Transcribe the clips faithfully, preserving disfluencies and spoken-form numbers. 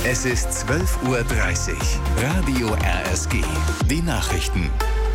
Es ist zwölf Uhr dreißig. Radio R S G. Die Nachrichten.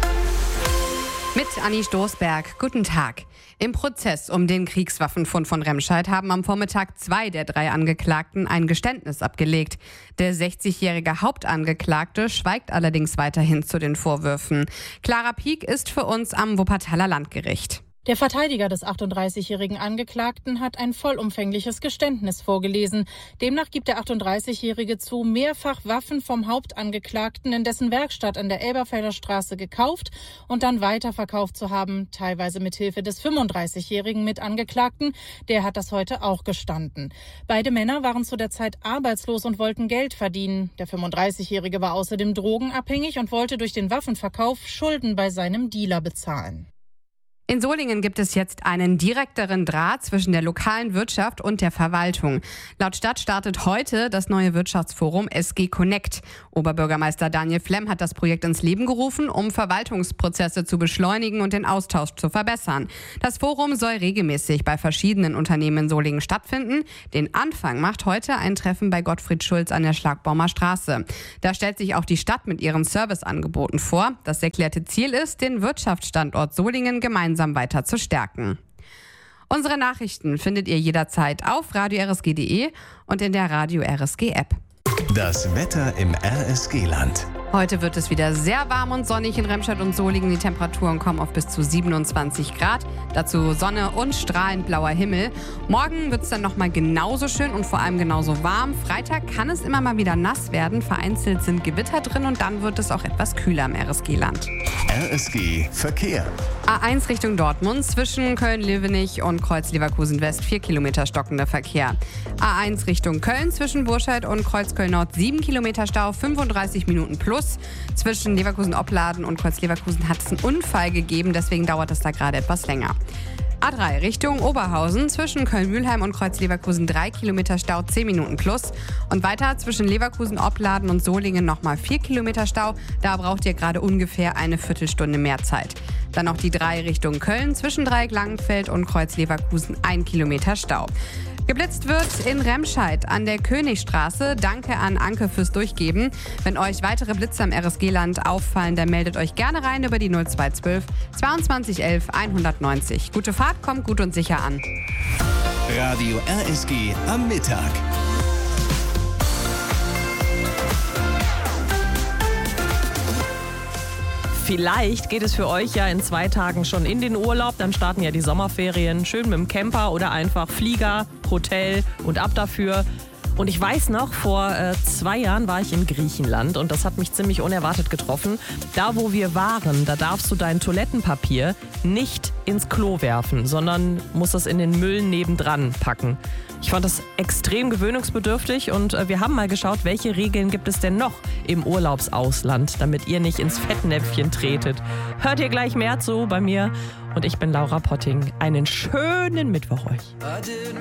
Mit Anni Stoßberg. Guten Tag. Im Prozess um den Kriegswaffenfund von Remscheid haben am Vormittag zwei der drei Angeklagten ein Geständnis abgelegt. Der sechzigjährige Hauptangeklagte schweigt allerdings weiterhin zu den Vorwürfen. Clara Pieck ist für uns am Wuppertaler Landgericht. Der Verteidiger des achtunddreißigjährigen Angeklagten hat ein vollumfängliches Geständnis vorgelesen. Demnach gibt der achtunddreißigjährige zu, mehrfach Waffen vom Hauptangeklagten in dessen Werkstatt an der Elberfelder Straße gekauft und dann weiterverkauft zu haben, teilweise mit Hilfe des fünfunddreißigjährigen Mitangeklagten. Der hat das heute auch gestanden. Beide Männer waren zu der Zeit arbeitslos und wollten Geld verdienen. Der fünfunddreißigjährige war außerdem drogenabhängig und wollte durch den Waffenverkauf Schulden bei seinem Dealer bezahlen. In Solingen gibt es jetzt einen direkteren Draht zwischen der lokalen Wirtschaft und der Verwaltung. Laut Stadt startet heute das neue Wirtschaftsforum S G Connect. Oberbürgermeister Daniel Flemm hat das Projekt ins Leben gerufen, um Verwaltungsprozesse zu beschleunigen und den Austausch zu verbessern. Das Forum soll regelmäßig bei verschiedenen Unternehmen in Solingen stattfinden. Den Anfang macht heute ein Treffen bei Gottfried Schulz an der Schlagbaumer Straße. Da stellt sich auch die Stadt mit ihren Serviceangeboten vor. Das erklärte Ziel ist, den Wirtschaftsstandort Solingen gemeinsam weiter zu stärken. Unsere Nachrichten findet ihr jederzeit auf radio r s g punkt d e und in der Radio R S G App. Das Wetter im R S G-Land. Heute wird es wieder sehr warm und sonnig in Remscheid und Solingen. Die Temperaturen kommen auf bis zu siebenundzwanzig Grad. Dazu Sonne und strahlend blauer Himmel. Morgen wird es dann nochmal genauso schön und vor allem genauso warm. Freitag kann es immer mal wieder nass werden. Vereinzelt sind Gewitter drin und dann wird es auch etwas kühler im R S G-Land. R S G Verkehr. A eins Richtung Dortmund zwischen Köln-Levenich und Kreuz-Leverkusen-West vier Kilometer stockender Verkehr. A eins Richtung Köln zwischen Burscheid und Kreuzköln-Nord sieben Kilometer Stau, fünfunddreißig Minuten plus. Zwischen Leverkusen-Opladen und Kreuz-Leverkusen hat es einen Unfall gegeben, deswegen dauert es da gerade etwas länger. A drei Richtung Oberhausen zwischen Köln-Mülheim und Kreuz-Leverkusen drei Kilometer Stau, zehn Minuten plus. Und weiter zwischen Leverkusen-Opladen und Solingen nochmal vier Kilometer Stau. Da braucht ihr gerade ungefähr eine Viertelstunde mehr Zeit. Dann noch die drei Richtung Köln zwischen Dreieck-Langenfeld und Kreuz-Leverkusen ein Kilometer Stau. Geblitzt wird in Remscheid an der Königstraße. Danke an Anke fürs Durchgeben. Wenn euch weitere Blitze am R S G-Land auffallen, dann meldet euch gerne rein über die null zwei zwölf zweiundzwanzig elf hundertneunzig. Gute Fahrt, kommt gut und sicher an. Radio R S G am Mittag. Vielleicht geht es für euch ja in zwei Tagen schon in den Urlaub. Dann starten ja die Sommerferien. Schön mit dem Camper oder einfach Flieger, Hotel und ab dafür. Und ich weiß noch, vor äh, zwei Jahren war ich in Griechenland und das hat mich ziemlich unerwartet getroffen. Da, wo wir waren, da darfst du dein Toilettenpapier nicht ins Klo werfen, sondern musst es in den Müll nebendran packen. Ich fand das extrem gewöhnungsbedürftig und äh, wir haben mal geschaut, welche Regeln gibt es denn noch im Urlaubsausland, damit ihr nicht ins Fettnäpfchen tretet. Hört ihr gleich mehr zu bei mir und ich bin Laura Potting. Einen schönen Mittwoch euch.